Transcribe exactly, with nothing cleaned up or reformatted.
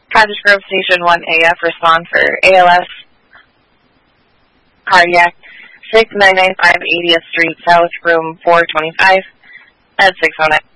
Cottage Grove Station one A F respond for A L S cardiac six nine nine five eightieth Street South, room four twenty-five at six oh nine.